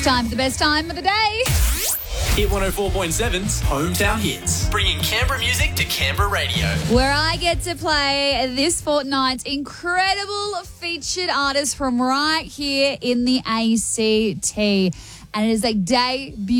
It's time for the best time of the day. Hit 104.7's Hometown Hits. Bringing Canberra music to Canberra radio. Where I get to play this fortnight's incredible featured artists from right here in the ACT. And it is a debut